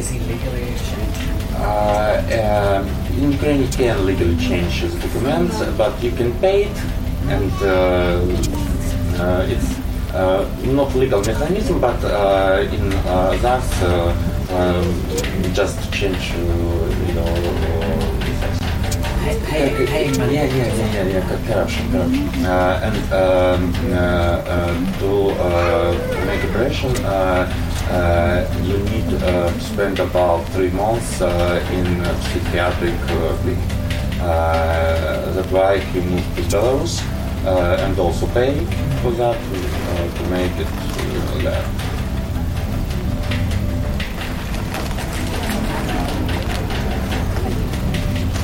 Is he legally changed? In Ukraine, you can legally change the documents, but you can pay it, and it's not legal mechanism, but in that just change Paying money. corruption. And to make operation, you need to spend about 3 months in psychiatric clinic. That's why he moved to Belarus and also pay for that to make it there.